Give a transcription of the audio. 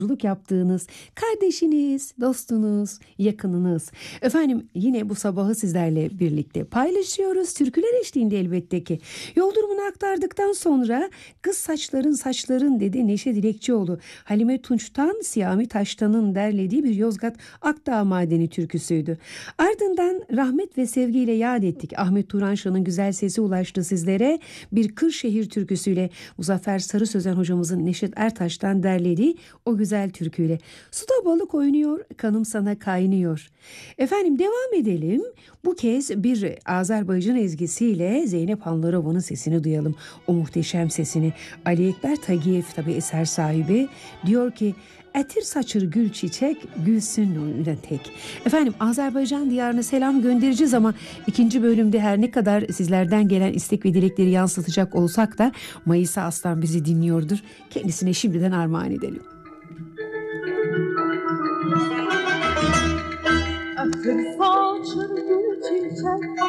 yolculuk yaptığınız kardeşiniz, dostunuz, yakınınız. Efendim yine bu sabahı sizlerle birlikte paylaşıyoruz. Türküler eşliğinde elbette ki. Yol durumunu aktardıktan sonra kız saçların dedi Neşe Dilekçioğlu. Halime Tunç'tan Siyami Taştan'ın derlediği bir Yozgat Akdağ Madeni türküsüydü. Ardından rahmet ve sevgiyle yad ettik. Ahmet Turanşan'ın güzel sesi ulaştı sizlere. Bir Kırşehir türküsüyle Muzaffer Sarı Sözen hocamızın Neşet Ertaş'tan derlediği o güzel türküyle. Suda balık oynuyor, kanım sana kaynıyor. Efendim devam edelim. Bu kez bir Azerbaycan ezgisiyle Zeynep Hanlarova'nın sesini duyalım. O muhteşem sesini. Ali Ekber Tagiyev tabi eser sahibi diyor ki etir saçır gül çiçek, gülsün nuruyla tek. Efendim Azerbaycan diyarına selam göndereceğiz ama ikinci bölümde her ne kadar sizlerden gelen istek ve dilekleri yansıtacak olsak da Mayısa Aslan bizi dinliyordur. Kendisine şimdiden armağan edelim. Etir saçır gül çiçek